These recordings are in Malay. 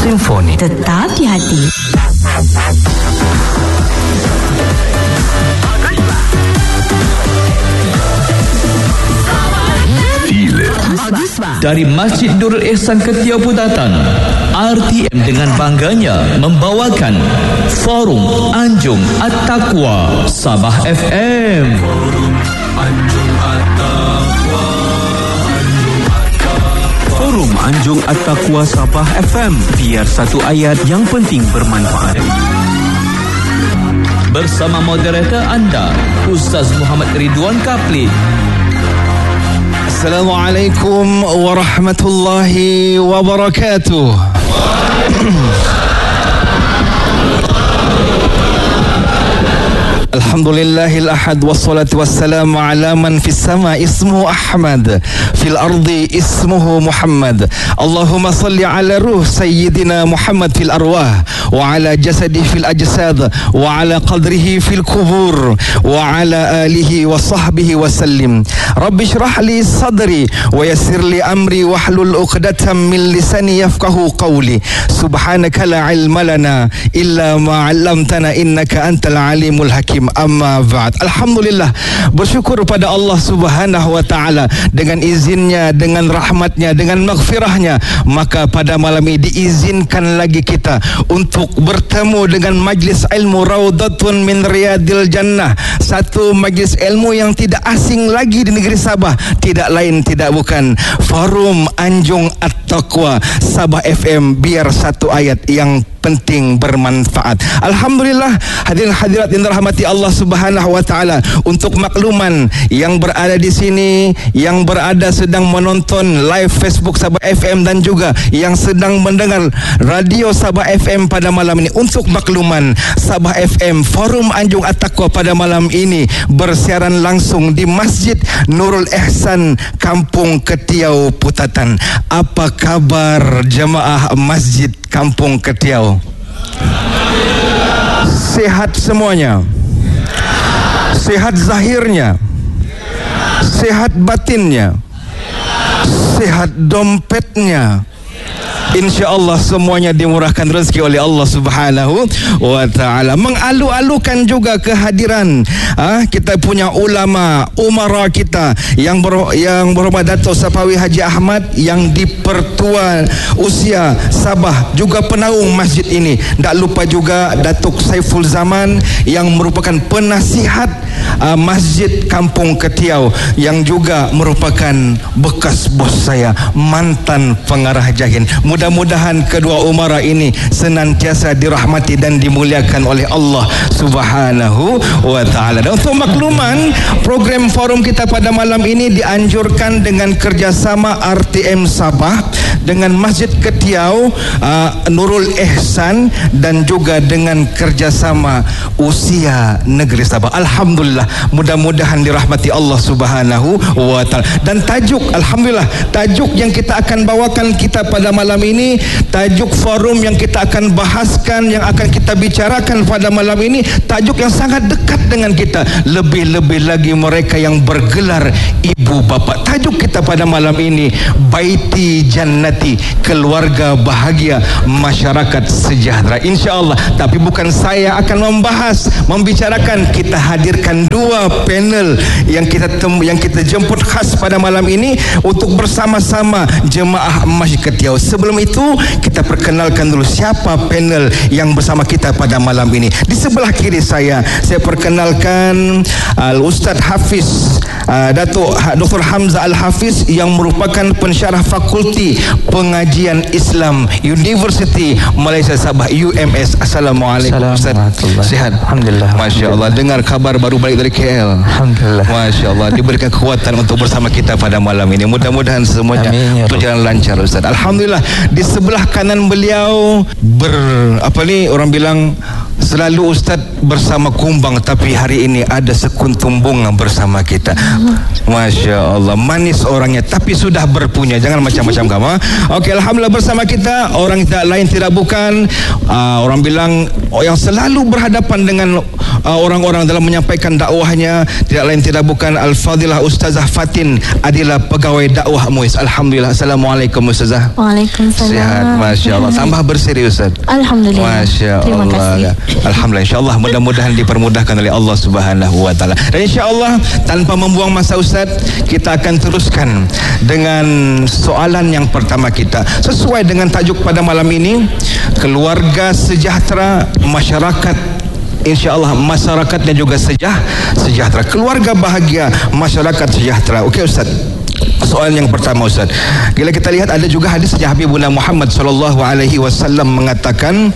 Simfoni. Tetap di hati. Dari Masjid Nurul Ihsan Ketiau Putatan, RTM dengan bangganya membawakan Forum Anjung At-Taqwa Sabah FM. Forum Anjung At-Taqwa Sabah FM. Biar satu ayat yang penting bermanfaat. Bersama moderator anda, Ustaz Muhammad Ridwan Kapli. Assalamualaikum warahmatullahi wabarakatuh. Alhamdulillahil ahad wassalatu wassalamu ala man fis sama ismuhu Ahmad fil ardi ismuhu Muhammad. Allahumma salli ala ruh sayyidina Muhammad fil arwah wa ala jasadihi fil ajsad wa ala qadrihi fil kubur wa ala alihi wa sahbihi wa sallim. Rabbi shrah li sadri wa yassir li amri wahlul 'uqdatam min lisani yafqahu qawli. Subhanaka la ilma lana illa ma 'allamtana innaka antal alimul hakim. Amma ba'd. Alhamdulillah, bersyukur pada Allah Subhanahu wa taala dengan izinnya, dengan rahmatnya, dengan maghfirahnya, maka pada malam ini diizinkan lagi kita untuk bertemu dengan majlis ilmu Raudatun min Riyadil Jannah. Satu majlis ilmu yang tidak asing lagi di negeri Sabah, tidak lain tidak bukan Forum Anjung At-Taqwa Sabah FM. Biar satu ayat yang penting bermanfaat. Alhamdulillah, hadirin hadirat yang dirahmati Allah Subhanahu wa taala, untuk makluman yang berada di sini, yang berada sedang menonton live Facebook Sabah FM dan juga yang sedang mendengar radio Sabah FM pada malam ini, untuk makluman Sabah FM Forum Anjung At-Taqwa pada malam ini bersiaran langsung di Masjid Nurul Ihsan Kampung Ketiau Putatan. Apa kabar jemaah Masjid Kampung Ketiau? Sehat semuanya? Sehat zahirnya? Sehat batinnya? Sehat dompetnya? InsyaAllah semuanya dimurahkan rezeki oleh Allah Subhanahu wa ta'ala. Mengalu-alukan juga kehadiran kita punya ulama, umara kita yang berhormat Datuk Sapawi Haji Ahmad yang dipertua usia Sabah, juga penaung masjid ini. Tak lupa juga Datuk Saiful Zaman yang merupakan penasihat Masjid Kampung Ketiau, yang juga merupakan bekas bos saya, mantan pengarah Jahin. Mudah-mudahan kedua umara ini senantiasa dirahmati dan dimuliakan oleh Allah Subhanahu wa ta'ala. Dan untuk makluman, program forum kita pada malam ini dianjurkan dengan kerjasama RTM Sabah dengan Masjid Ketiau Nurul Ihsan dan juga dengan kerjasama Usia Negeri Sabah. Alhamdulillah, mudah-mudahan dirahmati Allah Subhanahu wa ta'ala. Dan tajuk, alhamdulillah, tajuk yang kita akan bawakan kita pada malam ini, tajuk forum yang kita akan bahaskan, yang akan kita bicarakan pada malam ini, tajuk yang sangat dekat dengan kita, lebih-lebih lagi mereka yang bergelar ibu bapa. Tajuk kita pada malam ini, Baiti Jannati, keluarga bahagia, masyarakat sejahtera. InsyaAllah. Tapi bukan saya akan membicarakan, kita hadirkan dua panel yang kita jemput khas pada malam ini untuk bersama-sama jemaah Masjid Ketiau. Sebelum itu kita perkenalkan dulu siapa panel yang bersama kita pada malam ini. Di sebelah kiri saya perkenalkan Ustaz Hafiz Datuk Dr. Hamzah Al-Hafiz yang merupakan pensyarah Fakulti Pengajian Islam Universiti Malaysia Sabah, UMS. Assalamualaikum Ustaz. Sihat? Alhamdulillah. Masya Allah. Dengar kabar baru balik dari KL. Alhamdulillah. Masya Allah. Diberikan kekuatan untuk bersama kita pada malam ini. Mudah-mudahan semuanya berjalan lancar Ustaz. Alhamdulillah. Di sebelah kanan beliau orang bilang Selalu Ustaz bersama kumbang, tapi hari ini ada sekuntum bunga bersama kita. Masya Allah, manis orangnya tapi sudah berpunya. Jangan macam-macam kamu. Okey, alhamdulillah bersama kita orang tidak lain tidak bukan orang bilang yang selalu berhadapan dengan orang-orang dalam menyampaikan dakwahnya, tidak lain tidak bukan Al-Fadilah Ustazah Fatin Adila, pegawai dakwah MUIS. Alhamdulillah. Assalamualaikum Ustazah. Waalaikumsalam. Sihat, Masya Allah. Tambah berseri Ustaz. Alhamdulillah. Masya Terima Allah. kasih. Alhamdulillah. InsyaAllah mudah-mudahan dipermudahkan oleh Allah Subhanahu wa Ta'ala. Dan insyaAllah tanpa membuang masa Ustaz, kita akan teruskan dengan soalan yang pertama kita sesuai dengan tajuk pada malam ini, keluarga sejahtera, masyarakat insyaAllah masyarakatnya juga sejahtera. Keluarga bahagia, masyarakat sejahtera. Okey Ustaz, soalan yang pertama Ustaz, bila kita lihat ada juga hadis yang Habibuna Muhammad SAW mengatakan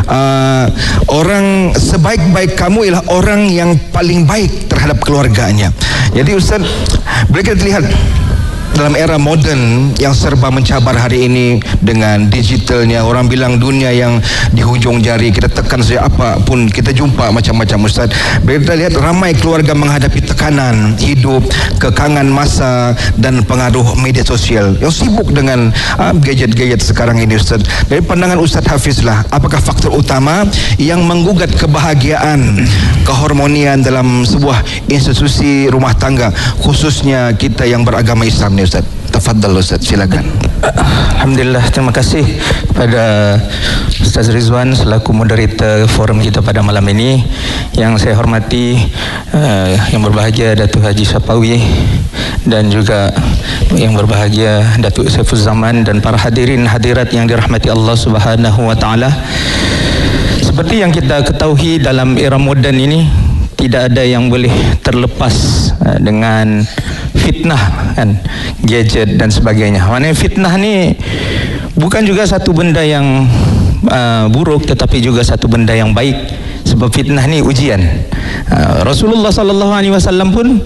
orang sebaik-baik kamu ialah orang yang paling baik terhadap keluarganya. Jadi Ustaz, bila kita lihat dalam era moden yang serba mencabar hari ini dengan digitalnya, orang bilang dunia yang di hujung jari, kita tekan saja apa pun kita jumpa macam-macam Ustaz. Bila kita lihat ramai keluarga menghadapi tekanan hidup, kekangan masa dan pengaruh media sosial yang sibuk dengan gadget-gadget sekarang ini Ustaz. Dari pandangan Ustaz Hafiz lah, apakah faktor utama yang menggugat kebahagiaan, keharmonian dalam sebuah institusi rumah tangga, khususnya kita yang beragama Islam ni Ustaz? Tafadhal Ustaz, silakan. Alhamdulillah, terima kasih kepada Ustaz Rizwan selaku moderator forum kita pada malam ini. Yang saya hormati yang berbahagia Datuk Haji Syapawi dan juga yang berbahagia Datuk Saiful Zaman dan para hadirin hadirat yang dirahmati Allah Subhanahu wa Ta'ala. Seperti yang kita ketahui, dalam era moden ini tidak ada yang boleh terlepas dengan fitnah kan, gadget dan sebagainya. Maknanya fitnah ni bukan juga satu benda yang buruk, tetapi juga satu benda yang baik, sebab fitnah ni ujian. Rasulullah sallallahu alaihi wasallam pun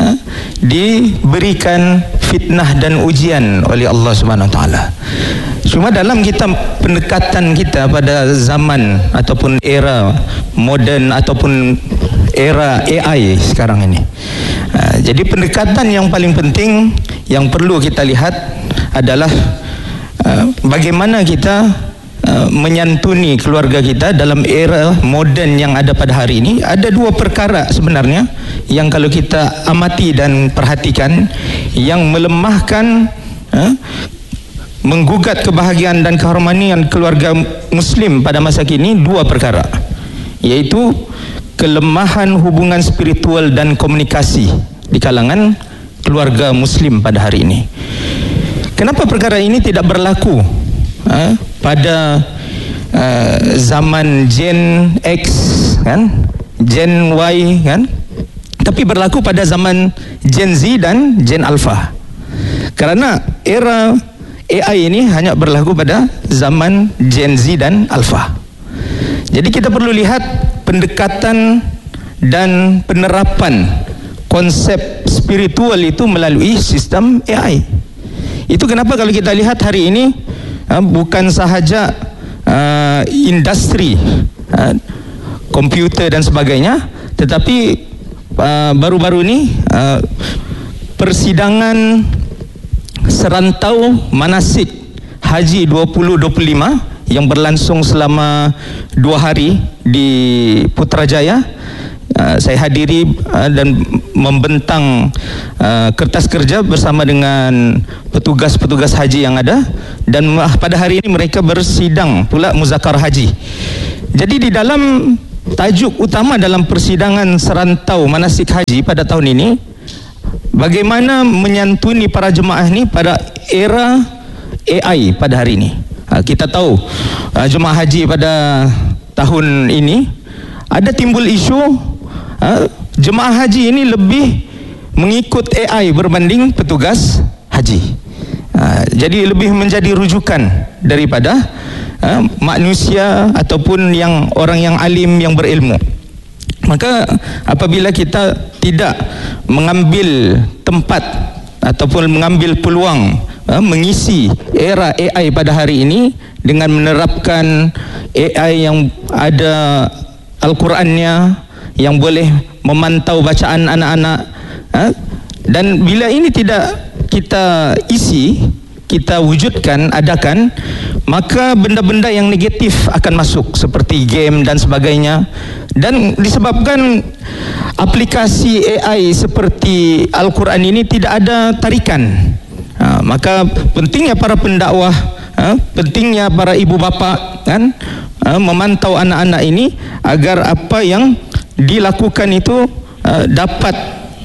diberikan fitnah dan ujian oleh Allah Subhanahu wa Taala. Cuma dalam kita pendekatan kita pada zaman ataupun era moden ataupun era AI sekarang ini, jadi pendekatan yang paling penting yang perlu kita lihat adalah bagaimana kita menyantuni keluarga kita dalam era moden yang ada pada hari ini. Ada dua perkara sebenarnya yang kalau kita amati dan perhatikan yang melemahkan, menggugat kebahagiaan dan keharmonian keluarga Muslim pada masa kini. Dua perkara, iaitu kelemahan hubungan spiritual dan komunikasi di kalangan keluarga Muslim pada hari ini. Kenapa perkara ini tidak berlaku pada zaman Gen X kan, Gen Y kan, tapi berlaku pada zaman Gen Z dan Gen Alpha? Kerana era AI ini hanya berlaku pada zaman Gen Z dan Alpha. Jadi kita perlu lihat pendekatan dan penerapan konsep spiritual itu melalui sistem AI. Itu kenapa kalau kita lihat hari ini bukan sahaja industri komputer dan sebagainya, tetapi baru-baru ini persidangan serantau manasik Haji 2025 yang berlangsung selama 2 hari di Putrajaya. Saya hadiri dan membentang kertas kerja bersama dengan petugas-petugas haji yang ada, dan pada hari ini mereka bersidang pula muzakarah haji. Jadi di dalam tajuk utama dalam persidangan serantau manasik haji pada tahun ini, bagaimana menyantuni para jemaah ini pada era AI pada hari ini. Kita tahu jemaah haji pada tahun ini ada timbul isu jemaah haji ini lebih mengikut AI berbanding petugas haji. Jadi lebih menjadi rujukan daripada manusia ataupun yang orang yang alim yang berilmu. Maka apabila kita tidak mengambil tempat ataupun mengambil peluang mengisi era AI pada hari ini dengan menerapkan AI yang ada Al-Qurannya, yang boleh memantau bacaan anak-anak. Dan bila ini tidak kita isi, kita wujudkan, adakan, maka benda-benda yang negatif akan masuk seperti game dan sebagainya. Dan disebabkan aplikasi AI seperti Al-Quran ini tidak ada tarikan, maka pentingnya para pendakwah, pentingnya para ibu bapa kan, memantau anak-anak ini agar apa yang dilakukan itu dapat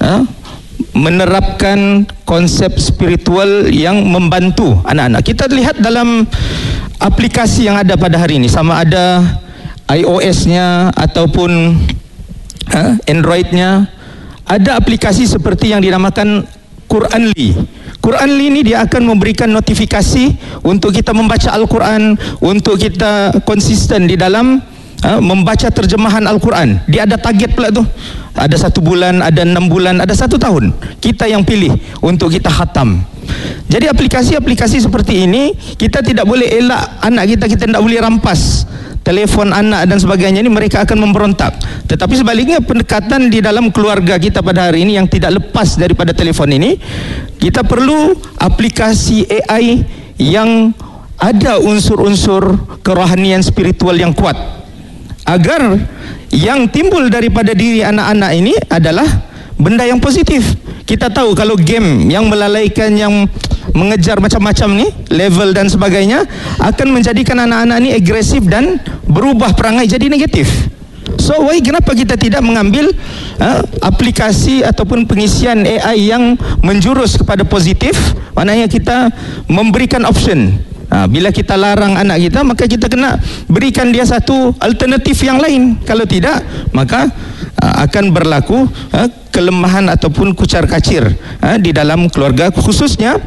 menerapkan konsep spiritual yang membantu anak-anak. Kita lihat dalam aplikasi yang ada pada hari ini, sama ada iOS-nya ataupun Android-nya, ada aplikasi seperti yang dinamakan Quranly. Quranly ini dia akan memberikan notifikasi untuk kita membaca Al-Quran, untuk kita konsisten di dalam membaca terjemahan Al-Quran. Dia ada target pula tu. Ada 1 bulan, ada 6 bulan, ada 1 tahun. Kita yang pilih untuk kita khatam. Jadi aplikasi-aplikasi seperti ini, kita tidak boleh elak anak kita tidak boleh rampas telefon anak dan sebagainya. Ini mereka akan memberontak. Tetapi sebaliknya, pendekatan di dalam keluarga kita pada hari ini yang tidak lepas daripada telefon ini, kita perlu aplikasi AI yang ada unsur-unsur kerohanian spiritual yang kuat, agar yang timbul daripada diri anak-anak ini adalah benda yang positif. Kita tahu kalau game yang melalaikan, yang mengejar macam-macam ni, level dan sebagainya, akan menjadikan anak-anak ni agresif dan berubah perangai jadi negatif. So kenapa kita tidak mengambil aplikasi ataupun pengisian AI yang menjurus kepada positif? Maknanya kita memberikan option. Bila kita larang anak kita, maka kita kena berikan dia satu alternatif yang lain. Kalau tidak, maka akan berlaku kelemahan ataupun kucar-kacir di dalam keluarga, khususnya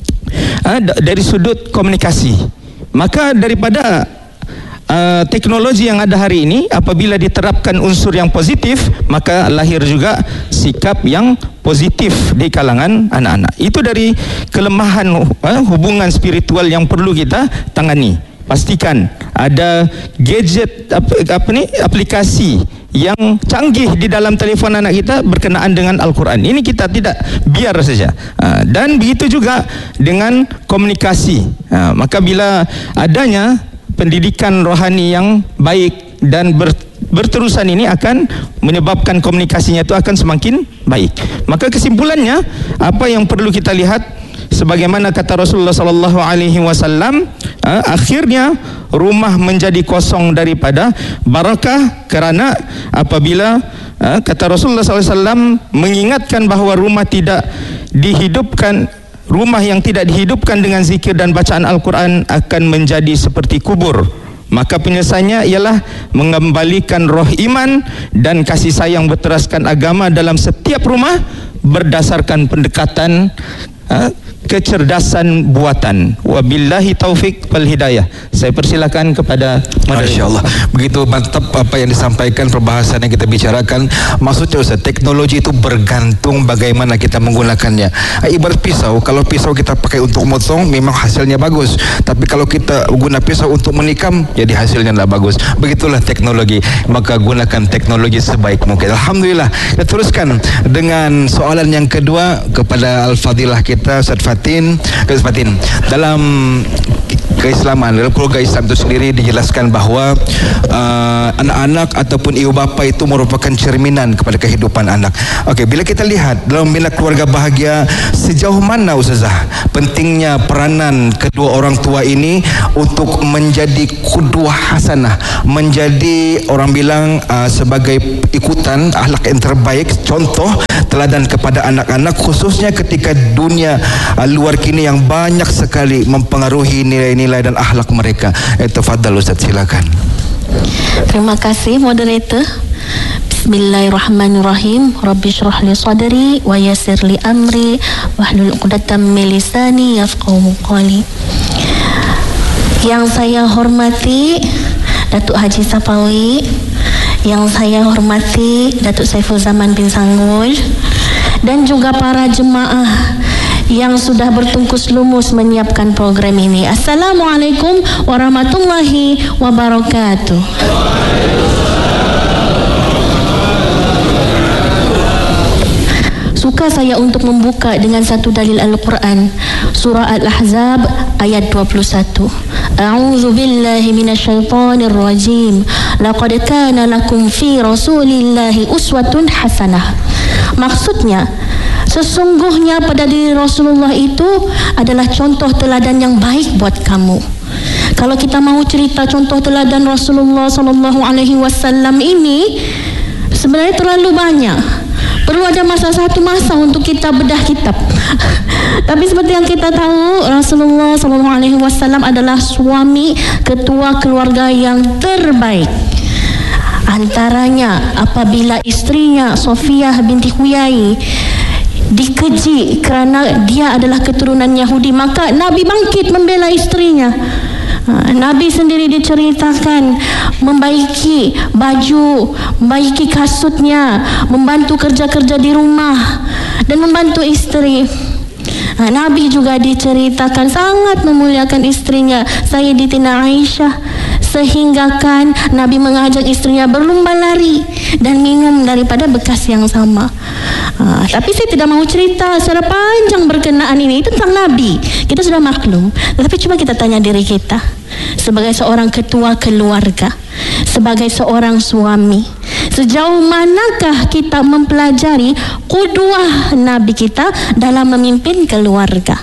dari sudut komunikasi. Maka daripada teknologi yang ada hari ini, apabila diterapkan unsur yang positif, maka lahir juga sikap yang positif di kalangan anak-anak. Itu dari kelemahan hubungan spiritual yang perlu kita tangani. Pastikan ada gadget aplikasi yang canggih di dalam telefon anak kita berkenaan dengan Al-Quran. Ini kita tidak biar saja. Dan begitu juga dengan komunikasi. Maka bila adanya pendidikan rohani yang baik dan berterusan, ini akan menyebabkan komunikasinya itu akan semakin baik. Maka kesimpulannya, apa yang perlu kita lihat, sebagaimana kata Rasulullah sallallahu alaihi wasallam, akhirnya rumah menjadi kosong daripada barakah, kerana apabila kata Rasulullah sallallahu alaihi wasallam mengingatkan bahawa rumah yang tidak dihidupkan dengan zikir dan bacaan Al-Quran akan menjadi seperti kubur. Maka penyelesaiannya ialah mengembalikan roh iman dan kasih sayang berteraskan agama dalam setiap rumah berdasarkan pendekatan kecerdasan buatan. Wabillahi taufik wal hidayah. Saya persilakan kepada Masya Allah. Begitu mantap apa yang disampaikan, perbahasan yang kita bicarakan. Maksudnya Ustaz, teknologi itu bergantung bagaimana kita menggunakannya. Ibarat pisau, kalau pisau kita pakai untuk motong, memang hasilnya bagus. Tapi kalau kita guna pisau untuk menikam, jadi hasilnya tidak bagus. Begitulah teknologi. Maka gunakan teknologi sebaik mungkin. Alhamdulillah. Kita teruskan dengan soalan yang kedua kepada Al-Fadilah kita, Ustaz Fatin. Dalam keislaman, dalam keluarga Islam itu sendiri dijelaskan bahawa anak-anak ataupun ibu bapa itu merupakan cerminan kepada kehidupan anak. Okey, bila kita lihat dalam bina keluarga bahagia, sejauh mana Ustazah pentingnya peranan kedua orang tua ini untuk menjadi qudwah hasanah, menjadi orang bilang sebagai ikutan akhlak yang terbaik, contoh teladan kepada anak-anak, khususnya ketika dunia luar kini yang banyak sekali mempengaruhi nilai-nilai dan akhlak mereka. Tafadhal Ustaz, silakan. Terima kasih moderator. Bismillahirrahmanirrahim. Rabbi shrah li sadri wa yassir li amri wahlul 'uqdatam min lisani yafqahu qawli. Yang saya hormati Datuk Haji Safawi, yang saya hormati Datuk Saiful Zaman bin Sanggul, dan juga para jemaah yang sudah bertungkus lumus menyiapkan program ini. Assalamualaikum warahmatullahi wabarakatuh. Suka saya untuk membuka dengan satu dalil Al-Quran, surah Al-Ahzab ayat 21. A'udzu billahi minasyaitonir rajim. Laqad kana lakum fi Rasulillahi uswatun hasanah. Maksudnya, sesungguhnya pada diri Rasulullah itu adalah contoh teladan yang baik buat kamu. Kalau kita mau cerita contoh teladan Rasulullah SAW ini, sebenarnya terlalu banyak. Perlu ada satu masa untuk kita bedah kitab. Tapi seperti yang kita tahu, Rasulullah SAW adalah suami, ketua keluarga yang terbaik. Antaranya apabila istrinya Sofiyah binti Huyai dikeji kerana dia adalah keturunan Yahudi, maka Nabi bangkit membela istrinya. Nabi sendiri diceritakan membaiki baju, membaiki kasutnya, membantu kerja-kerja di rumah dan membantu istri. Nabi juga diceritakan sangat memuliakan istrinya, Sayyidatina Aisyah, sehinggakan Nabi mengajak istrinya berlomba lari dan minum daripada bekas yang sama. Tapi saya tidak mau cerita secara panjang berkenaan ini, itu tentang Nabi. Kita sudah maklum. Tetapi coba kita tanya diri kita, sebagai seorang ketua keluarga, sebagai seorang suami, sejauh manakah kita mempelajari qudwah Nabi kita dalam memimpin keluarga?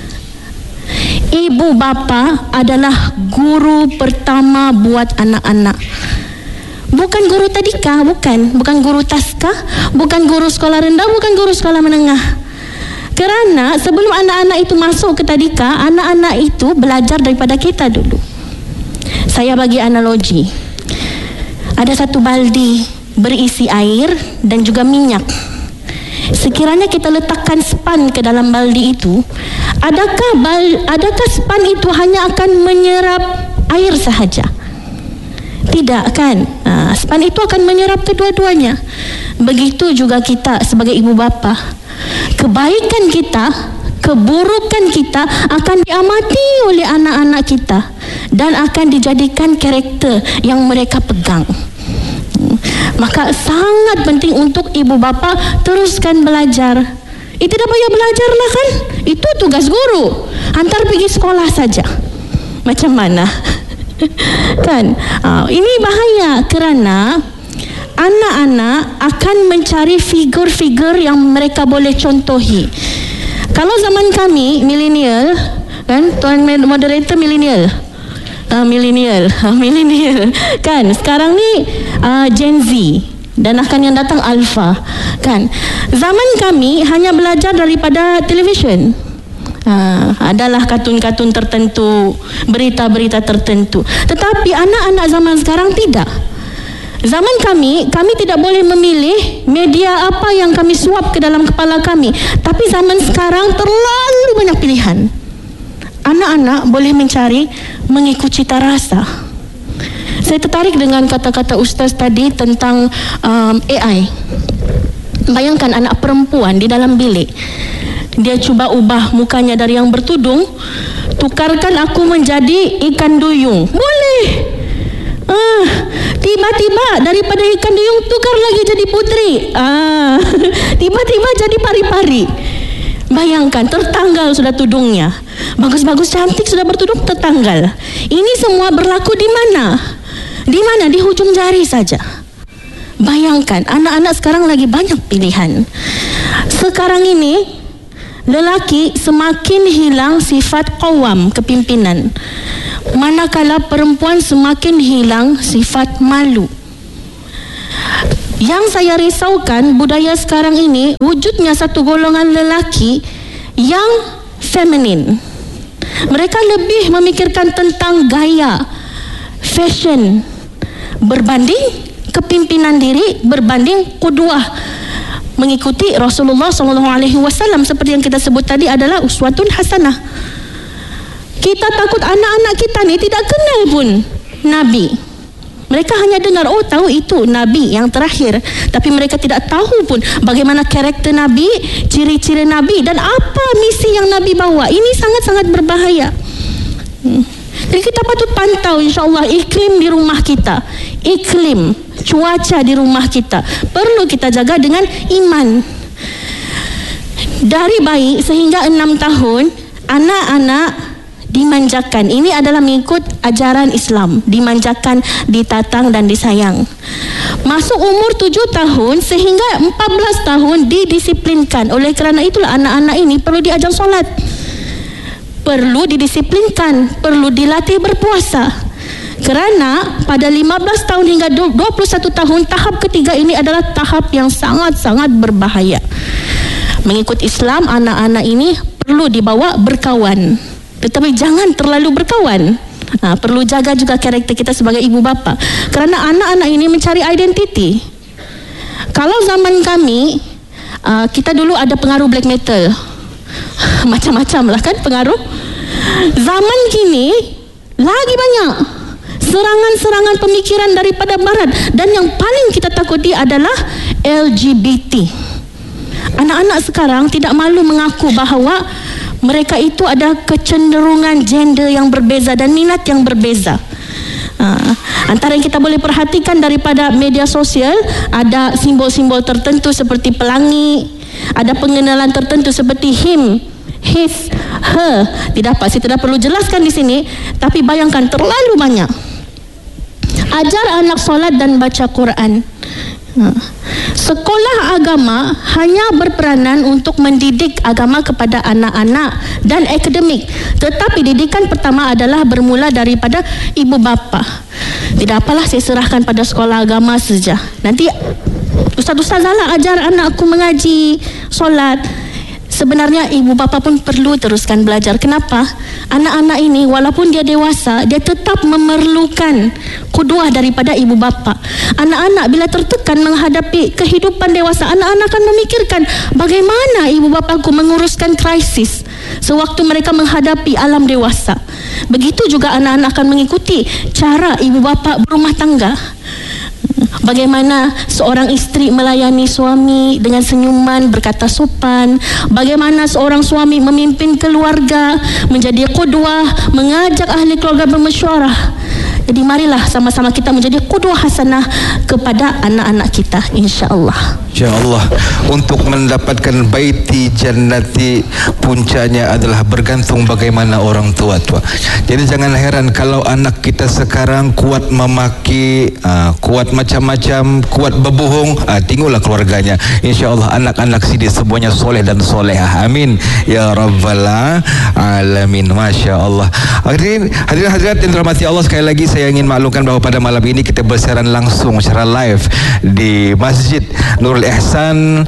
Ibu bapa adalah guru pertama buat anak-anak. Bukan guru tadika, bukan guru taska, bukan guru sekolah rendah, bukan guru sekolah menengah. Kerana sebelum anak-anak itu masuk ke tadika, anak-anak itu belajar daripada kita dulu. Saya bagi analogi. Ada satu baldi berisi air dan juga minyak. Sekiranya kita letakkan span ke dalam baldi itu, adakah span itu hanya akan menyerap air sahaja? Tidak kan? Span itu akan menyerap kedua-duanya. Begitu juga kita sebagai ibu bapa. Kebaikan kita, keburukan kita akan diamati oleh anak-anak kita dan akan dijadikan karakter yang mereka pegang. Maka sangat penting untuk ibu bapa teruskan belajar. Tidak payah belajar lah kan? Itu tugas guru. Hantar pergi sekolah saja. Macam mana? Kan? Ini bahaya kerana anak-anak akan mencari figur-figur yang mereka boleh contohi. Kalau zaman kami milenial, kan, tuan moderator milenial, kan. Sekarang ni Gen Z dan akan yang datang Alpha, kan. Zaman kami hanya belajar daripada televisyen. Adalah kartun-kartun tertentu, berita-berita tertentu. Tetapi anak-anak zaman sekarang tidak. Zaman kami tidak boleh memilih media apa yang kami suap ke dalam kepala kami. Tapi zaman sekarang terlalu banyak pilihan. Anak-anak boleh mencari mengikut cita rasa. Saya tertarik dengan kata-kata Ustaz tadi tentang AI. Bayangkan anak perempuan di dalam bilik. Dia cuba ubah mukanya dari yang bertudung, tukarkan aku menjadi ikan duyung. Boleh. Tiba-tiba daripada ikan duyung tukar lagi jadi putri. Tiba-tiba jadi pari-pari. Bayangkan, tertanggal sudah tudungnya. Bagus-bagus cantik sudah bertudung, tertanggal. Ini semua berlaku di mana? Di mana? Di hujung jari saja. Bayangkan, anak-anak sekarang lagi banyak pilihan. Sekarang ini lelaki semakin hilang sifat qawam, kepimpinan, manakala perempuan semakin hilang sifat malu. Yang saya risaukan budaya sekarang ini, wujudnya satu golongan lelaki yang feminin. Mereka lebih memikirkan tentang gaya, fashion, berbanding kepimpinan diri, berbanding qudwah, mengikuti Rasulullah SAW. Seperti yang kita sebut tadi adalah uswatun hasanah. Kita takut anak-anak kita ni tidak kenal pun Nabi. Mereka hanya dengar, oh tahu itu Nabi yang terakhir. Tapi mereka tidak tahu pun bagaimana karakter Nabi, ciri-ciri Nabi dan apa misi yang Nabi bawa. Ini sangat-sangat berbahaya. Jadi kita patut pantau insyaAllah iklim di rumah kita, iklim, cuaca di rumah kita perlu kita jaga dengan iman. Dari bayi sehingga 6 tahun, anak-anak dimanjakan. Ini adalah mengikut ajaran Islam. Dimanjakan, ditatang dan disayang. Masuk umur 7 tahun sehingga 14 tahun didisiplinkan. Oleh kerana itulah anak-anak ini perlu diajar solat, perlu didisiplinkan, perlu dilatih berpuasa. Kerana pada 15 tahun hingga 21 tahun, tahap ketiga ini adalah tahap yang sangat-sangat berbahaya. Mengikut Islam, anak-anak ini perlu dibawa berkawan, tetapi jangan terlalu berkawan. Perlu jaga juga karakter kita sebagai ibu bapa, kerana anak-anak ini mencari identiti. Kalau zaman kami, kita dulu ada pengaruh black metal, macam-macam lah kan pengaruh. Zaman kini lagi banyak serangan-serangan pemikiran daripada barat, dan yang paling kita takuti adalah LGBT. Anak-anak sekarang tidak malu mengaku bahawa mereka itu ada kecenderungan gender yang berbeza dan minat yang berbeza. Antara yang kita boleh perhatikan daripada media sosial, ada simbol-simbol tertentu seperti pelangi, ada pengenalan tertentu seperti him, his, her. Saya tidak perlu jelaskan di sini, tapi bayangkan terlalu banyak. Ajar anak solat dan baca Quran. Sekolah agama hanya berperanan untuk mendidik agama kepada anak-anak dan akademik, tetapi didikan pertama adalah bermula daripada ibu bapa. Tidak apalah, saya serahkan pada sekolah agama saja. Nanti ustaz-ustazah lah ajar anakku mengaji, solat. Sebenarnya ibu bapa pun perlu teruskan belajar. Kenapa? Anak-anak ini walaupun dia dewasa, dia tetap memerlukan kuduah daripada ibu bapa. Anak-anak bila tertekan menghadapi kehidupan dewasa, anak-anak akan memikirkan bagaimana ibu bapaku menguruskan krisis sewaktu mereka menghadapi alam dewasa. Begitu juga anak-anak akan mengikuti cara ibu bapa berumah tangga. Bagaimana seorang isteri melayani suami dengan senyuman, berkata sopan. Bagaimana seorang suami memimpin keluarga, menjadi qudwah, mengajak ahli keluarga bermesyuarah. Jadi marilah sama-sama kita menjadi qudwah hasanah kepada anak-anak kita, insya-Allah. InsyaAllah. Untuk mendapatkan baiti jannati, puncanya adalah bergantung bagaimana orang tua. Jadi jangan heran kalau anak kita sekarang kuat memaki, kuat macam-macam, kuat berbohong, tengoklah keluarganya. InsyaAllah anak-anak sini semuanya soleh dan solehah. Amin ya rabbal alamin. Masya Allah. Hadirin-hadirat yang dirahmati Allah, sekali lagi saya ingin maklumkan bahawa pada malam ini kita bersiaran langsung secara live di Masjid Nurul Ihsan,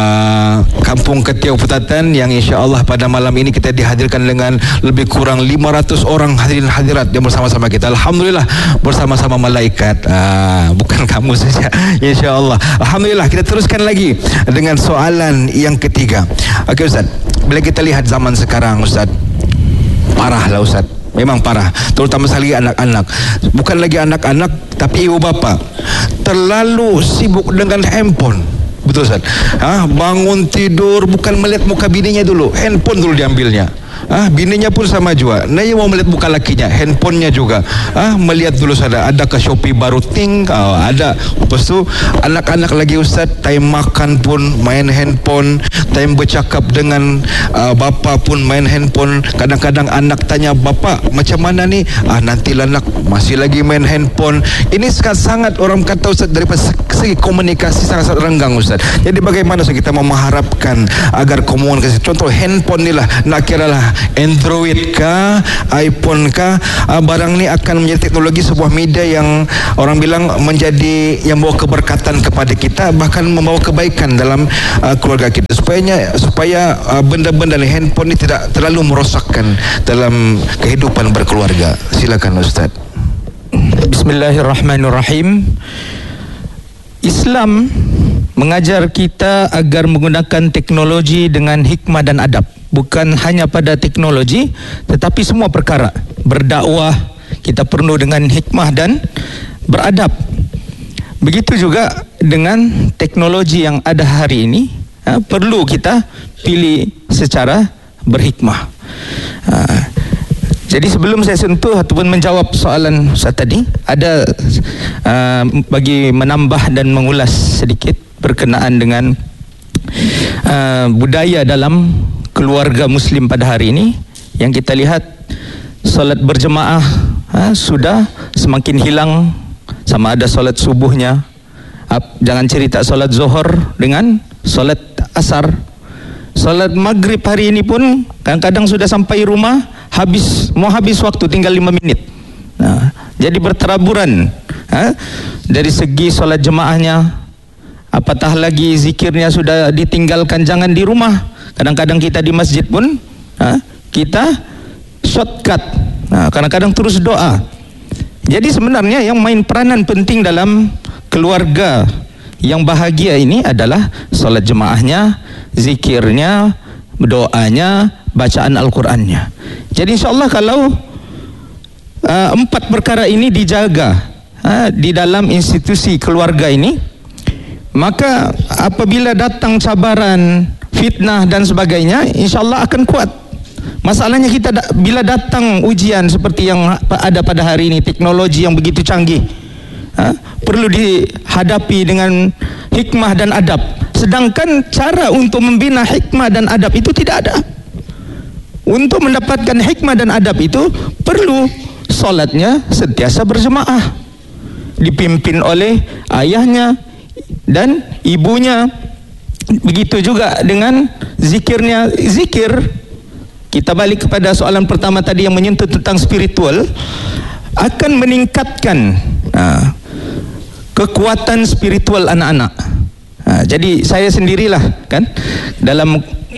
Kampung Ketiau Putatan, yang insya-Allah pada malam ini kita dihadirkan dengan lebih kurang 500 orang hadirin hadirat yang bersama-sama kita. Alhamdulillah, bersama-sama malaikat, bukan kamu saja, insya-Allah. Alhamdulillah. Kita teruskan lagi dengan soalan yang ketiga. Okey Ustaz, bila kita lihat zaman sekarang Ustaz, parahlah Ustaz. Memang parah, terutama sekali anak-anak. Bukan lagi anak-anak, tapi ibu bapa terlalu sibuk dengan handphone. Betul Ustaz? Bangun tidur bukan melihat muka bininya dulu, handphone dulu diambilnya. Bininya pun sama juga. Naya mau melihat muka lakinya, handphonenya juga. Melihat dulu saja, adakah Shopee baru ting? Ada. Lepas tu anak-anak lagi Ustaz, time makan pun main handphone, time bercakap dengan bapa pun main handphone. Kadang-kadang anak tanya bapa macam mana ni? Nantilah nak, masih lagi main handphone. Ini sangat orang kata Ustaz, daripada segi komunikasi sangat renggang Ustaz. Jadi bagaimana Ustaz kita mau mengharapkan agar komunikasi, contoh handphone ni lah, nak kira lah Android kah, iPhone kah, barang ni akan menjadi teknologi sebuah media yang orang bilang menjadi yang membawa keberkatan kepada kita, bahkan membawa kebaikan dalam keluarga kita, supaya benda-benda ni, handphone ni tidak terlalu merosakkan dalam kehidupan berkeluarga. Silakan Ustaz. Bismillahirrahmanirrahim. Islam mengajar kita agar menggunakan teknologi dengan hikmah dan adab. Bukan hanya pada teknologi, tetapi semua perkara. Berdakwah, kita perlu dengan hikmah dan beradab. Begitu juga dengan teknologi yang ada hari ini, perlu kita pilih secara berhikmah. Jadi sebelum saya sentuh ataupun menjawab soalan Ustaz tadi, ada bagi menambah dan mengulas sedikit berkenaan dengan budaya dalam keluarga Muslim pada hari ini, yang kita lihat solat berjemaah sudah semakin hilang. Sama ada solat subuhnya, jangan cerita solat zuhur dengan solat asar. Solat maghrib hari ini pun kadang-kadang sudah sampai rumah mau habis waktu, tinggal 5 minit. Jadi berteraburan dari segi solat jemaahnya. Apatah lagi zikirnya sudah ditinggalkan, jangan di rumah. Kadang-kadang kita di masjid pun kita shortcut, kadang-kadang terus doa. Jadi sebenarnya yang main peranan penting dalam keluarga yang bahagia ini adalah solat jemaahnya, zikirnya, doanya, bacaan Al-Qurannya. Jadi insyaAllah kalau 4 perkara ini dijaga di dalam institusi keluarga ini, maka apabila datang cabaran, fitnah dan sebagainya, insyaAllah akan kuat. Masalahnya kita bila datang ujian seperti yang ada pada hari ini, teknologi yang begitu canggih, perlu dihadapi dengan hikmah dan adab. Sedangkan cara untuk membina hikmah dan adab itu tidak ada. Untuk mendapatkan hikmah dan adab itu perlu solatnya sentiasa berjemaah, dipimpin oleh ayahnya dan ibunya. Begitu juga dengan zikirnya. Zikir, kita balik kepada soalan pertama tadi yang menyentuh tentang spiritual, akan meningkatkan kekuatan spiritual anak-anak. Jadi saya sendirilah kan dalam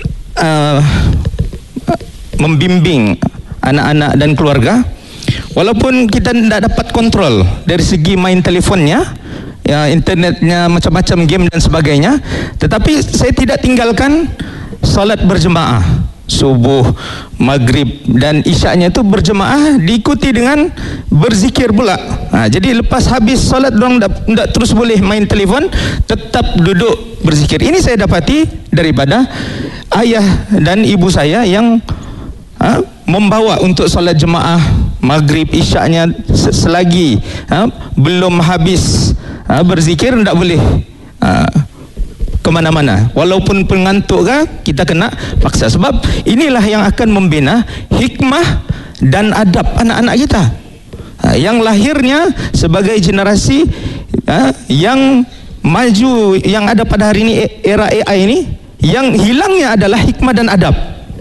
membimbing anak-anak dan keluarga, walaupun kita tidak dapat kontrol dari segi main telefonnya, internetnya, macam-macam game dan sebagainya, tetapi saya tidak tinggalkan salat berjemaah. Subuh, maghrib dan isyaknya itu berjemaah, diikuti dengan berzikir pula. Jadi lepas habis solat dorang tidak terus boleh main telefon, tetap duduk berzikir. Ini saya dapati daripada ayah dan ibu saya yang membawa untuk solat jemaah maghrib, isyaknya selagi belum habis berzikir tidak boleh kemana-mana. Walaupun pengantuk kita kena paksa, sebab inilah yang akan membina hikmah dan adab anak-anak kita, yang lahirnya sebagai generasi yang maju, yang ada pada hari ini, era AI ini, yang hilangnya adalah hikmah dan adab.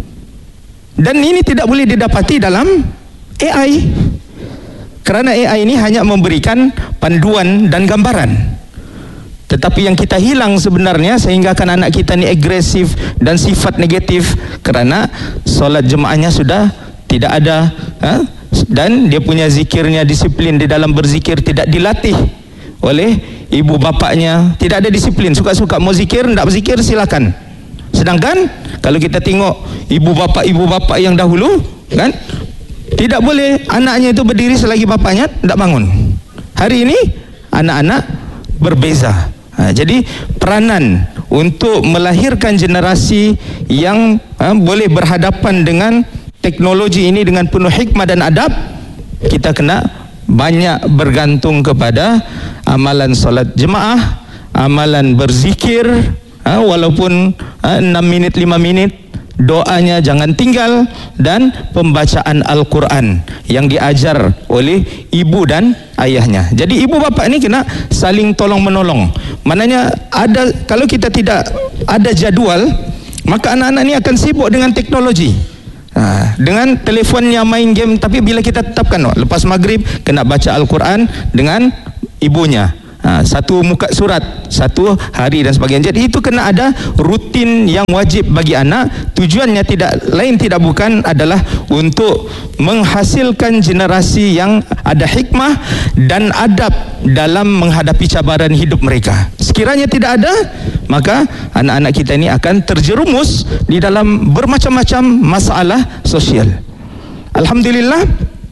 Dan ini tidak boleh didapati dalam AI, kerana AI ini hanya memberikan panduan dan gambaran. Tetapi yang kita hilang sebenarnya, sehingga kan anak kita ni agresif dan sifat negatif, kerana solat jemaahnya sudah tidak ada, dan dia punya zikirnya, disiplin di dalam berzikir tidak dilatih oleh ibu bapaknya, tidak ada disiplin, suka-suka mau zikir, tidak berzikir silakan. Sedangkan kalau kita tengok ibu bapak yang dahulu kan, tidak boleh anaknya itu berdiri selagi bapaknya tidak bangun. Hari ini anak-anak berbeza. Jadi peranan untuk melahirkan generasi yang boleh berhadapan dengan teknologi ini dengan penuh hikmah dan adab, kita kena banyak bergantung kepada amalan solat jemaah, amalan berzikir, walaupun 6 minit 5 minit, doanya jangan tinggal, dan pembacaan Al-Quran yang diajar oleh ibu dan ayahnya. Jadi ibu bapa ini kena saling tolong menolong. Maknanya kalau kita tidak ada jadual, maka anak-anak ini akan sibuk dengan teknologi, dengan telefonnya main game. Tapi bila kita tetapkan lepas maghrib kena baca Al-Quran dengan ibunya, satu muka surat satu hari dan sebagainya. Jadi itu kena ada rutin yang wajib bagi anak. Tujuannya tidak bukan adalah untuk menghasilkan generasi yang ada hikmah dan adab dalam menghadapi cabaran hidup mereka. Sekiranya tidak ada, maka anak-anak kita ini akan terjerumus di dalam bermacam-macam masalah sosial. Alhamdulillah,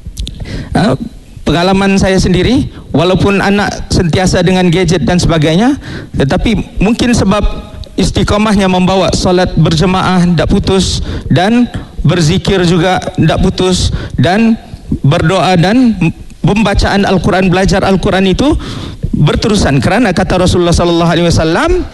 pengalaman saya sendiri, walaupun anak sentiasa dengan gadget dan sebagainya, tetapi mungkin sebab istiqamahnya membawa solat berjemaah tidak putus, dan berzikir juga tidak putus, dan berdoa dan pembacaan Al-Quran, belajar Al-Quran itu berterusan. Kerana kata Rasulullah sallallahu alaihi wasallam,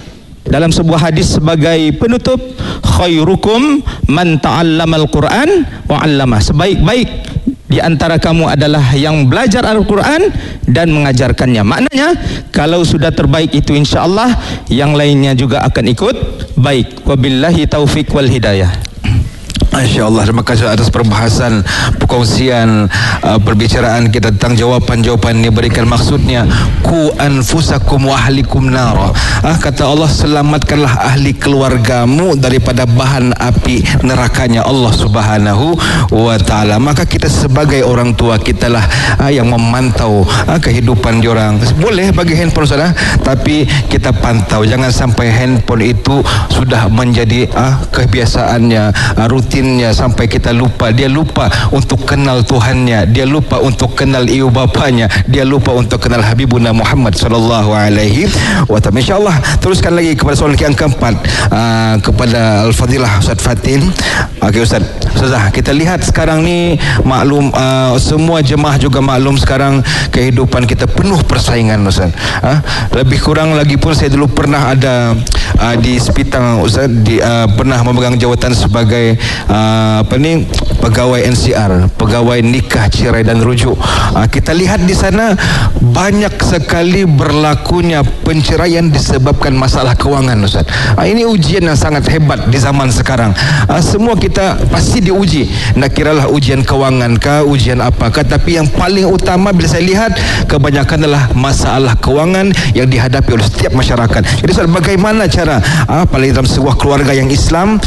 dalam sebuah hadis sebagai penutup, khairukum man ta'allamal Quran wa 'allamah. Sebaik-baik di antara kamu adalah yang belajar Al-Quran dan mengajarkannya. Maknanya kalau sudah terbaik itu, insya-Allah yang lainnya juga akan ikut baik. Wabillahi taufik wal hidayah. Masya-Allah, terima kasih atas perbahasan, perkongsian, perbicaraan kita tentang jawapan-jawapan ini. Berikan maksudnya, ku anfusakum wa ahlikum nara. Kata Allah, selamatkanlah ahli keluargamu daripada bahan api nerakanya Allah Subhanahu wa taala. Maka kita sebagai orang tua, kitalah yang memantau kehidupan diorang. Boleh bagi handphone saudara, tapi kita pantau, jangan sampai handphone itu sudah menjadi kebiasaannya, rutin sampai kita lupa. Dia lupa untuk kenal Tuhannya, dia lupa untuk kenal ibu bapanya, dia lupa untuk kenal Habibuna Muhammad sallallahu alaihi wasallam. Insyaallah teruskan lagi kepada soalan yang keempat, kepada Al-Fadilah Ustaz Fatin. Okey Ustazah, kita lihat sekarang ni maklum, semua jemaah juga maklum sekarang kehidupan kita penuh persaingan Ustaz. Lebih kurang lagi pun saya dulu pernah ada di Sepitang Ustaz, pernah memegang jawatan sebagai pegawai NCR, pegawai nikah, cerai dan rujuk. Kita lihat di sana banyak sekali berlakunya penceraian disebabkan masalah kewangan Ustaz. Ini ujian yang sangat hebat di zaman sekarang. Semua kita pasti diuji, nak kiralah ujian kewangan kah, ujian apakah, tapi yang paling utama bila saya lihat kebanyakan adalah masalah kewangan yang dihadapi oleh setiap masyarakat. Jadi Ustaz, bagaimana cara paling dalam sebuah keluarga yang Islam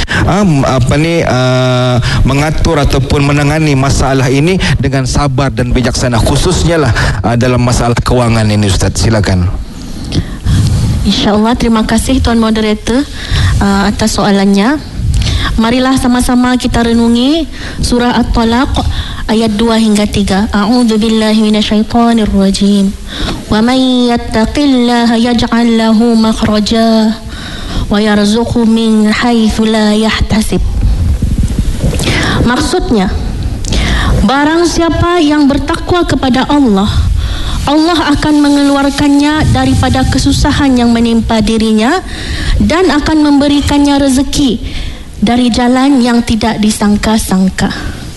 mengatur ataupun menangani masalah ini dengan sabar dan bijaksana, khususnya lah dalam masalah kewangan ini Ustaz? Silakan. InsyaAllah, terima kasih Tuan Moderator atas soalannya. Marilah sama-sama kita renungi surah At-Talaq ayat 2 hingga 3. A'udzubillahi minasyaitonirrajim. Wa may yattaqillaha yaj'al lahu makhraja wa yarzuqhu min haitsu la yahtasib. Maksudnya, barang siapa yang bertakwa kepada Allah, Allah akan mengeluarkannya daripada kesusahan yang menimpa dirinya dan akan memberikannya rezeki dari jalan yang tidak disangka-sangka.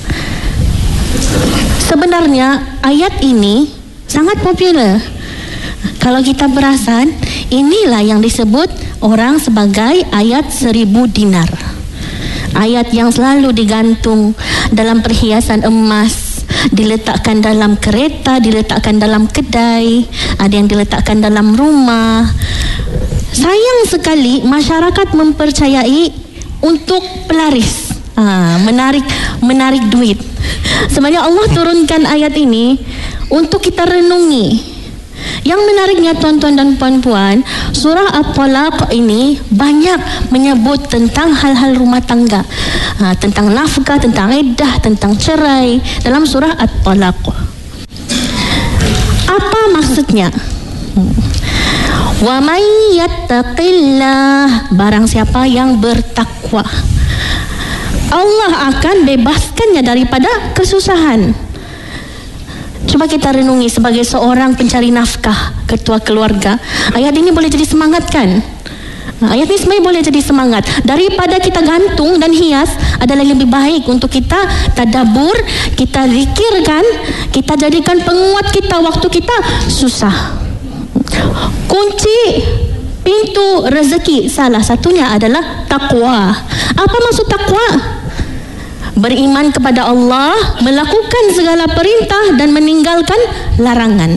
Sebenarnya ayat ini sangat popular. Kalau kita perasan, inilah yang disebut orang sebagai ayat 1000 dinar. Ayat yang selalu digantung dalam perhiasan emas, diletakkan dalam kereta, diletakkan dalam kedai, ada yang diletakkan dalam rumah. Sayang sekali masyarakat mempercayai untuk pelaris, menarik duit. Sebenarnya Allah turunkan ayat ini untuk kita renungi. Yang menariknya tuan-tuan dan puan-puan, surah At-Talaq ini banyak menyebut tentang hal-hal rumah tangga, tentang nafkah, tentang iddah, tentang cerai dalam surah At-Talaq. Apa maksudnya? Wa may yattaqillah, barang siapa yang bertakwa, Allah akan bebaskannya daripada kesusahan. Coba kita renungi sebagai seorang pencari nafkah, ketua keluarga. Ayat ini boleh jadi semangat kan? Ayat ini sebenarnya boleh jadi semangat. Daripada kita gantung dan hias, adalah lebih baik untuk kita tadabbur, kita zikirkan, kita jadikan penguat kita waktu kita susah. Kunci pintu rezeki salah satunya adalah takwa. Apa maksud takwa? Beriman kepada Allah, melakukan segala perintah dan meninggalkan larangan.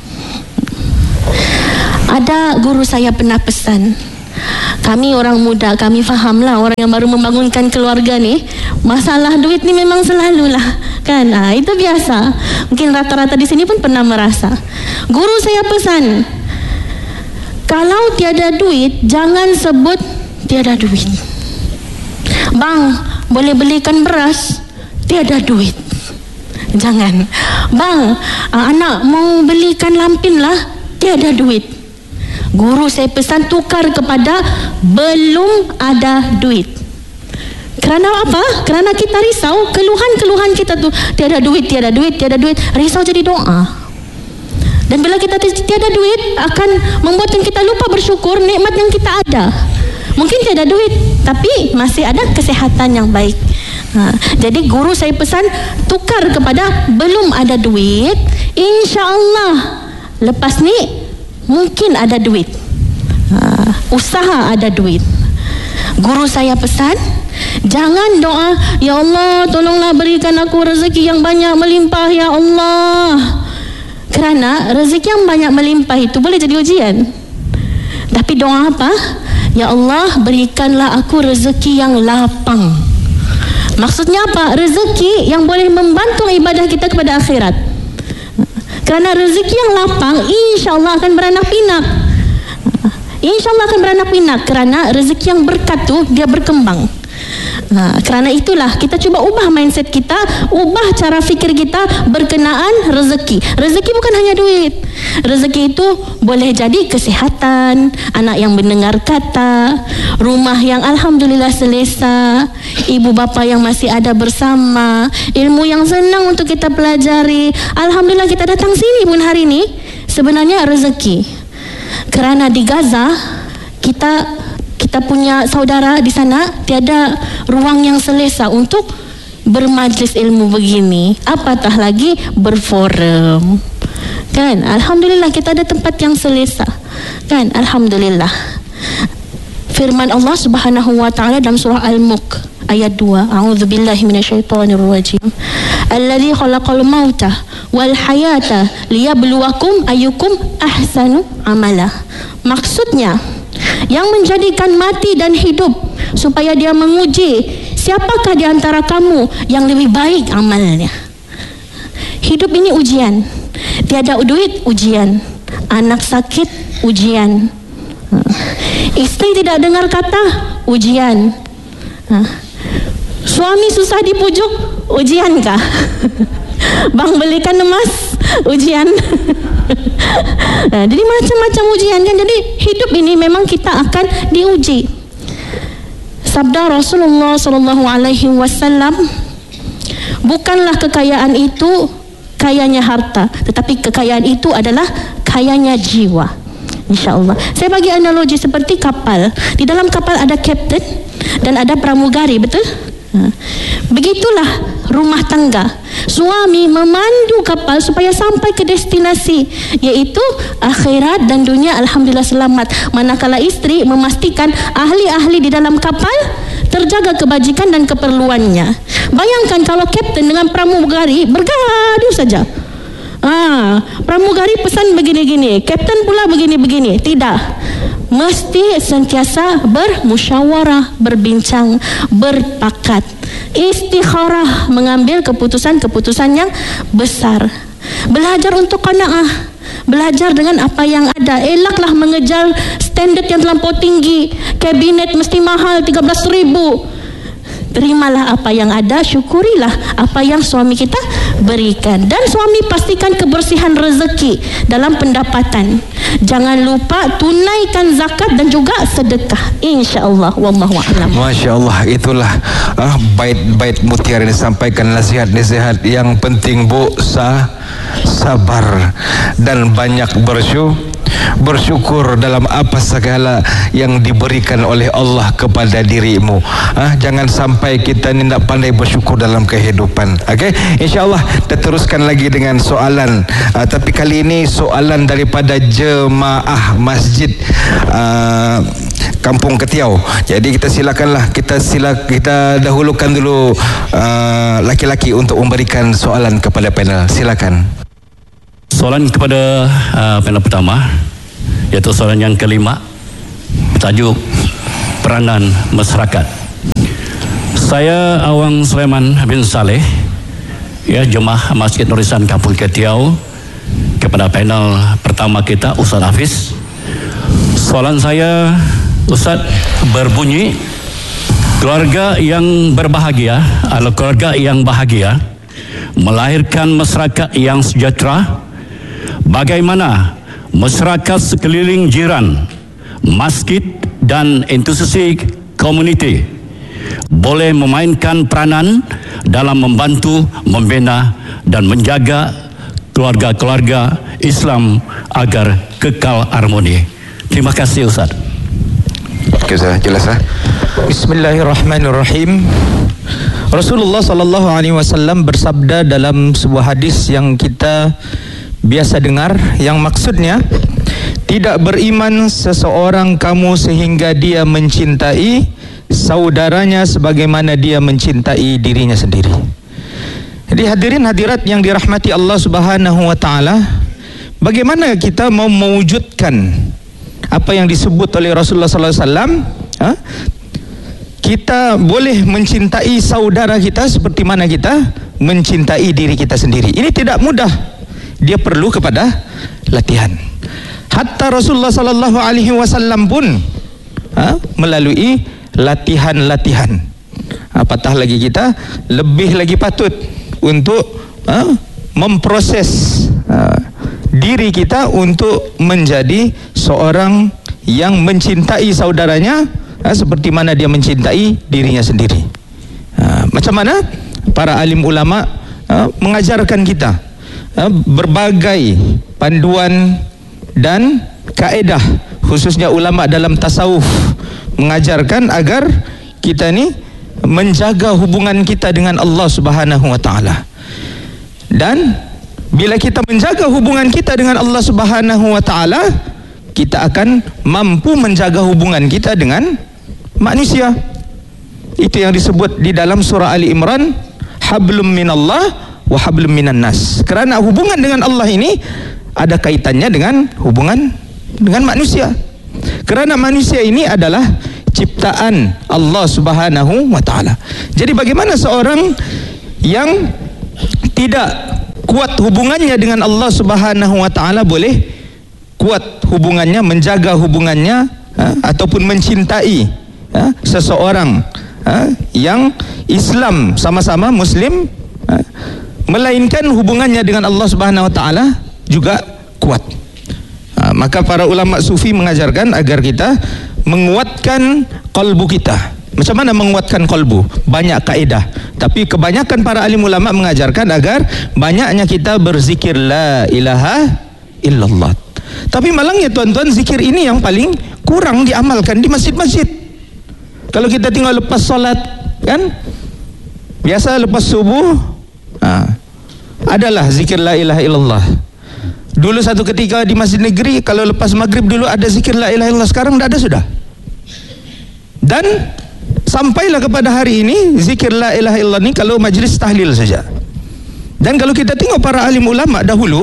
Ada guru saya pernah pesan, kami orang muda, kami fahamlah orang yang baru membangunkan keluarga ni, masalah duit ni memang selalulah kan, itu biasa. Mungkin rata-rata di sini pun pernah merasa. Guru saya pesan, kalau tiada duit, jangan sebut tiada duit. Bang, boleh belikan beras? Tiada duit. Jangan. Bang, anak mau belikan lampin lah? Tiada duit. Guru saya pesan tukar kepada belum ada duit. Kerana apa? Kerana kita risau, keluhan-keluhan kita tu tiada duit, tiada duit, tiada duit. Risau jadi doa. Dan bila kita tiada duit, akan membuatkan kita lupa bersyukur nikmat yang kita ada. Mungkin tiada duit, tapi masih ada kesihatan yang baik. Jadi guru saya pesan, tukar kepada belum ada duit, insya-Allah lepas ni mungkin ada duit. Usaha ada duit. Guru saya pesan, jangan doa, ya Allah tolonglah berikan aku rezeki yang banyak melimpah ya Allah. Kerana rezeki yang banyak melimpah itu boleh jadi ujian. Tapi doa apa? Ya Allah berikanlah aku rezeki yang lapang. Maksudnya apa? Rezeki yang boleh membantu ibadah kita kepada akhirat. Kerana rezeki yang lapang insya-Allah akan beranak pinak. InsyaAllah akan beranak pinak, kerana rezeki yang berkat tu dia berkembang. Kerana itulah kita cuba ubah mindset kita, ubah cara fikir kita berkenaan rezeki. Rezeki bukan hanya duit. Rezeki itu boleh jadi kesihatan, anak yang mendengar kata, rumah yang alhamdulillah selesa, ibu bapa yang masih ada bersama, ilmu yang senang untuk kita pelajari. Alhamdulillah kita datang sini pun hari ini sebenarnya rezeki. Kerana di Gaza kita punya saudara di sana tiada ruang yang selesa untuk bermajlis ilmu begini, apatah lagi berforum. Kan? Alhamdulillah kita ada tempat yang selesa. Kan? Alhamdulillah. Firman Allah Subhanahu wa taala dalam surah Al-Mulk ayat 2. A'udzubillahi minasyaitonirrajim. Alladzi khalaqal mauta wal hayata liyabluwakum ayyukum ahsanu amala. Maksudnya yang menjadikan mati dan hidup supaya dia menguji siapakah di antara kamu yang lebih baik amalnya. Hidup ini ujian. Tiada duit ujian. Anak sakit ujian. Istri tidak dengar kata ujian. Suami susah dipujuk ujiankah? Bang belikan emas ujian. Jadi macam-macam ujian kan. Jadi hidup ini memang kita akan diuji. Sabda Rasulullah SAW, bukanlah kekayaan itu kayanya harta, tetapi kekayaan itu adalah kayanya jiwa. InsyaAllah. Saya bagi analogi seperti kapal. Di dalam kapal ada kapten dan ada pramugari, betul? Begitulah rumah tangga. Suami memandu kapal supaya sampai ke destinasi, yaitu akhirat dan dunia, alhamdulillah selamat. Manakala istri memastikan ahli-ahli di dalam kapal terjaga kebajikan dan keperluannya. Bayangkan kalau kapten dengan pramugari bergaduh saja. Pramugari pesan begini-gini, kapten pula begini-begini. Tidak. Mesti sentiasa bermusyawarah, berbincang, berpakat, istikharah, mengambil keputusan-keputusan yang besar. Belajar untuk qanaah, belajar dengan apa yang ada. Elaklah mengejar standard yang terlampau tinggi. Kabinet mesti mahal 13,000. Terimalah apa yang ada, syukurilah apa yang suami kita berikan. Dan suami pastikan kebersihan rezeki dalam pendapatan. Jangan lupa tunaikan zakat dan juga sedekah, insya-Allah. Wallahu a'lam. Masya-Allah, itulah bait-bait mutiara yang disampaikan, nasihat-nasihat yang penting, Bu. Sabar dan banyak bersyukur dalam apa segala yang diberikan oleh Allah kepada dirimu. Jangan sampai kita ni tak pandai bersyukur dalam kehidupan. Okey, insya-Allah kita teruskan lagi dengan soalan, tapi kali ini soalan daripada jemaah masjid Kampung Ketiau. Jadi kita silakanlah, kita dahulukan dulu laki-laki untuk memberikan soalan kepada panel. Silakan. Soalan kepada panel pertama, iaitu soalan yang kelima, bertajuk peranan masyarakat. Saya Awang Sulaiman bin Saleh, jemaah Masjid Nur Ihsan Kampung Ketiau. Kepada panel pertama kita, Ustaz Hafiz, soalan saya, Ustaz, berbunyi, keluarga yang berbahagia adalah keluarga yang bahagia melahirkan masyarakat yang sejahtera. Bagaimana masyarakat sekeliling jiran, masjid dan institusi komuniti boleh memainkan peranan dalam membantu, membina dan menjaga keluarga-keluarga Islam agar kekal harmoni? Terima kasih, Ustaz. Okey, jelas lah. Bismillahirrahmanirrahim. Rasulullah sallallahu alaihi wasallam bersabda dalam sebuah hadis yang kita biasa dengar, yang maksudnya, tidak beriman seseorang kamu sehingga dia mencintai saudaranya sebagaimana dia mencintai dirinya sendiri. Jadi hadirin hadirat yang dirahmati Allah Subhanahu wa taala, bagaimana kita mau mewujudkan apa yang disebut oleh Rasulullah sallallahu alaihi wasallam? Kita boleh mencintai saudara kita seperti mana kita mencintai diri kita sendiri. Ini tidak mudah. Dia perlu kepada latihan. Hatta Rasulullah sallallahu alaihi wasallam pun melalui latihan-latihan. Apatah lagi kita lebih lagi patut untuk memproses diri kita untuk menjadi seorang yang mencintai saudaranya seperti mana dia mencintai dirinya sendiri. Macam mana para alim ulama mengajarkan kita berbagai panduan dan kaedah, khususnya ulama dalam tasawuf mengajarkan agar kita ni menjaga hubungan kita dengan Allah Subhanahu wa taala. Dan bila kita menjaga hubungan kita dengan Allah Subhanahu wa taala, kita akan mampu menjaga hubungan kita dengan manusia. Itu yang disebut di dalam surah Ali Imran, hablum minallah wa hablum minan nas. Kerana hubungan dengan Allah ini ada kaitannya dengan hubungan dengan manusia. Kerana manusia ini adalah ciptaan Allah Subhanahu wa taala. Jadi bagaimana seorang yang tidak kuat hubungannya dengan Allah Subhanahu wa taala boleh kuat hubungannya, menjaga hubungannya ataupun mencintai seseorang yang Islam, sama-sama Muslim, melainkan hubungannya dengan Allah Subhanahu wa taala juga kuat. Maka para ulama sufi mengajarkan agar kita menguatkan kalbu kita. Macam mana menguatkan kalbu? Banyak kaedah, tapi kebanyakan para alim ulama mengajarkan agar banyaknya kita berzikir la ilaha illallah. Tapi malangnya tuan-tuan, zikir ini yang paling kurang diamalkan di masjid-masjid. Kalau kita tinggal lepas solat, kan, biasa lepas subuh adalah zikir la ilaha illallah. Dulu satu ketika di masjid negeri, kalau lepas maghrib dulu ada zikir la ilaha illallah. Sekarang tidak ada sudah. Dan sampailah kepada hari ini zikir la ilaha illallah ni kalau majlis tahlil saja. Dan kalau kita tengok para alim ulama dahulu,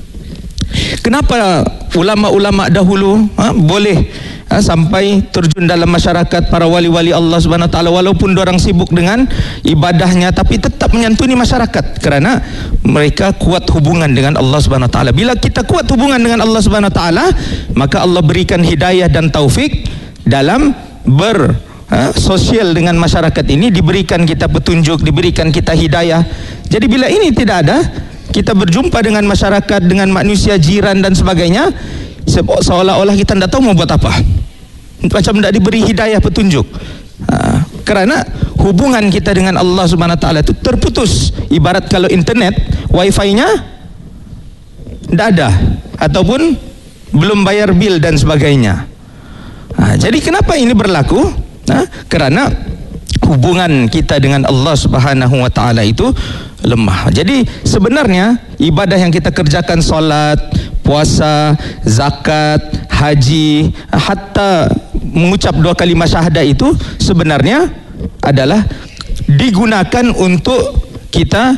kenapa ulama-ulama dahulu boleh sampai terjun dalam masyarakat, para wali-wali Allah Subhanahu wa taala, walaupun orang sibuk dengan ibadahnya tapi tetap menyantuni masyarakat kerana mereka kuat hubungan dengan Allah Subhanahu wa taala. Bila kita kuat hubungan dengan Allah Subhanahu wa taala, maka Allah berikan hidayah dan taufik dalam sosial dengan masyarakat ini, diberikan kita petunjuk, diberikan kita hidayah. Jadi bila ini tidak ada, kita berjumpa dengan masyarakat, dengan manusia, jiran dan sebagainya, seolah-olah kita tidak tahu mau buat apa, macam tidak diberi hidayah, petunjuk. Kerana hubungan kita dengan Allah Subhanahu wa taala itu terputus. Ibarat kalau internet, wifi-nya tidak ada ataupun belum bayar bil dan sebagainya. Jadi kenapa ini berlaku? Kerana hubungan kita dengan Allah Subhanahu wa taala itu lemah. Jadi sebenarnya ibadah yang kita kerjakan, solat, puasa, zakat, haji, hatta mengucap 2 kalimah syahadah, itu sebenarnya adalah digunakan untuk kita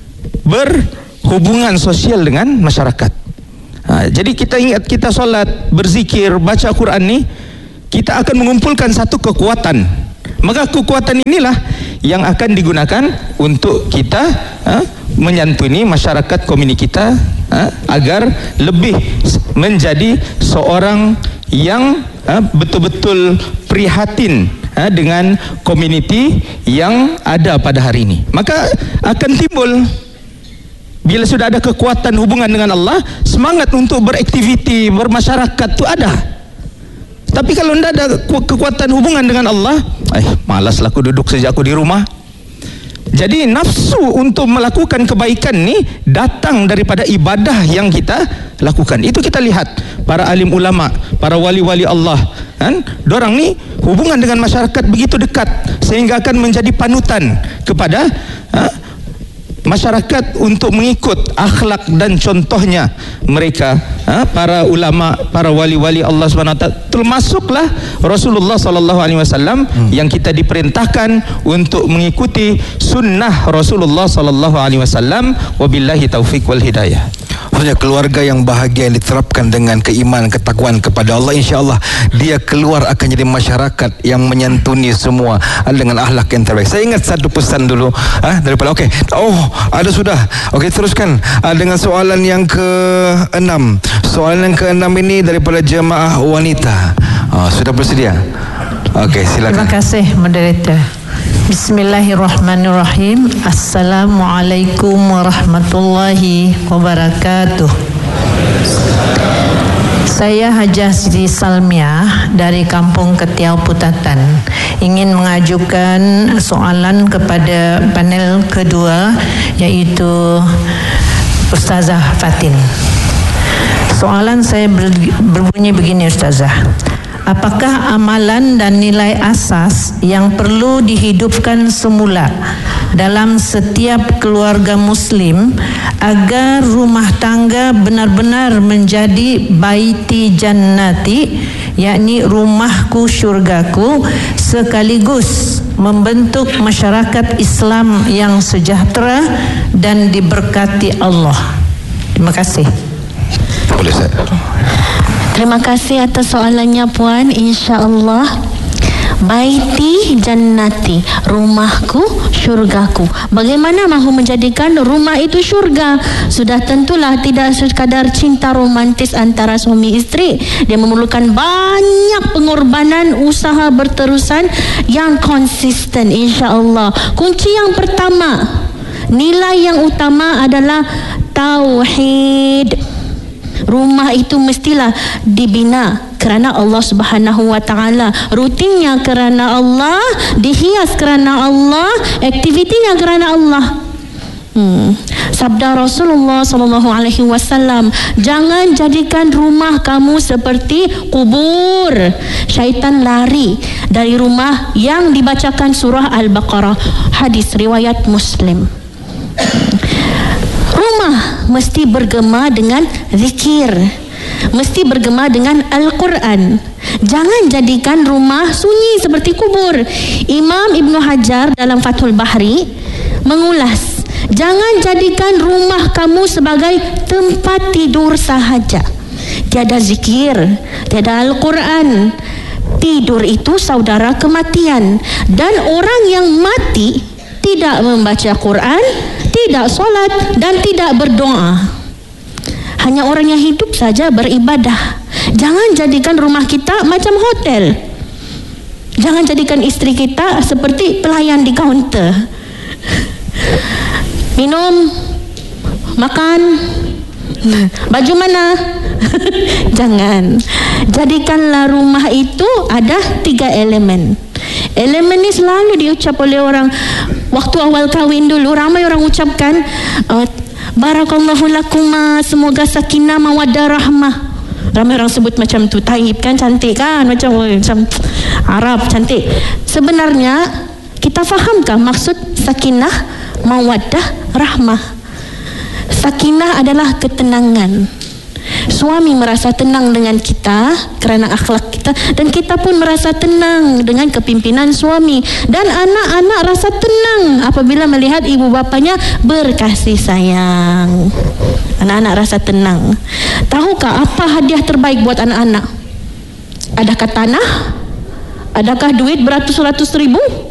berhubungan sosial dengan masyarakat. Jadi kita ingat, kita solat, berzikir, baca Quran ni, kita akan mengumpulkan satu kekuatan. Maka kekuatan inilah yang akan digunakan untuk kita menyantuni masyarakat komuniti kita agar lebih menjadi seorang yang betul-betul prihatin dengan komuniti yang ada pada hari ini. Maka akan timbul, bila sudah ada kekuatan hubungan dengan Allah, semangat untuk beraktiviti, bermasyarakat itu ada. Tapi kalau tidak ada kekuatan hubungan dengan Allah, malaslah aku duduk saja aku di rumah. Jadi nafsu untuk melakukan kebaikan ni datang daripada ibadah yang kita lakukan. Itu kita lihat para alim ulama, para wali-wali Allah, kan? Dorang ni hubungan dengan masyarakat begitu dekat sehingga akan menjadi panutan kepada masyarakat untuk mengikut akhlak dan contohnya mereka, para ulama, para wali-wali Allah SWT, termasuklah Rasulullah SAW yang kita diperintahkan untuk mengikuti sunnah Rasulullah SAW. Wabillahi taufiq wal hidayah. Maksudnya keluarga yang bahagia yang diterapkan dengan keimanan, ketakwaan kepada Allah, insya-Allah dia keluar akan jadi masyarakat yang menyantuni semua dengan akhlak yang terbaik. Saya ingat satu pesan dulu daripada ada sudah. Okey, teruskan dengan soalan yang ke-6. Soalan yang ke-6 ini daripada jemaah wanita. Sudah bersedia? Okey, silakan. Terima kasih moderator. Bismillahirrahmanirrahim. Assalamualaikum warahmatullahi wabarakatuh. Saya Hajah Siti Salmiah dari Kampung Ketiau Putatan. Ingin mengajukan soalan kepada panel kedua, iaitu Ustazah Fatin. Soalan saya berbunyi begini, Ustazah. Apakah amalan dan nilai asas yang perlu dihidupkan semula dalam setiap keluarga muslim agar rumah tangga benar-benar menjadi baiti jannati, yakni rumahku syurgaku, sekaligus membentuk masyarakat Islam yang sejahtera dan diberkati Allah? Terima kasih. Boleh saya? Terima kasih atas soalannya Puan. InsyaAllah, baiti jannati, rumahku syurgaku. Bagaimana mahu menjadikan rumah itu syurga? Sudah tentulah tidak sekadar cinta romantis antara suami isteri. Dia memerlukan banyak pengorbanan, usaha berterusan yang konsisten, insyaAllah. Kunci yang pertama, nilai yang utama adalah tauhid. Rumah itu mestilah dibina kerana Allah Subhanahu wa taala, rutinnya kerana Allah, dihias kerana Allah, aktivitinya kerana Allah. Sabda Rasulullah sallallahu alaihi wasallam, jangan jadikan rumah kamu seperti kubur. Syaitan lari dari rumah yang dibacakan surah Al-Baqarah. Hadis riwayat Muslim. Rumah mesti bergema dengan zikir, mesti bergema dengan Al-Quran. Jangan jadikan rumah sunyi seperti kubur. Imam Ibn Hajar dalam Fathul Bahri mengulas, jangan jadikan rumah kamu sebagai tempat tidur sahaja. Tiada zikir, tiada Al-Quran. Tidur itu saudara kematian. Dan orang yang mati tidak membaca Quran, tidak solat dan tidak berdoa. Hanya orang yang hidup saja beribadah. Jangan jadikan rumah kita macam hotel. Jangan jadikan isteri kita seperti pelayan di kaunter. Minum, makan, baju mana? Jangan. Jadikanlah rumah itu ada 3 elemen. Elemen ini selalu diucap oleh orang waktu awal kahwin dulu. Ramai orang ucapkan barakallahu lakuma, semoga sakinah mawaddah rahmah. Ramai orang sebut macam tu. Taib kan, cantik kan, macam Arab cantik. Sebenarnya kita fahamkah maksud sakinah mawaddah rahmah? Sakinah adalah ketenangan. Suami merasa tenang dengan kita kerana akhlak kita, dan kita pun merasa tenang dengan kepimpinan suami, dan anak-anak rasa tenang apabila melihat ibu bapanya berkasih sayang. Anak-anak rasa tenang. Tahukah apa hadiah terbaik buat anak-anak? Adakah tanah? Adakah duit beratus-ratus ribu?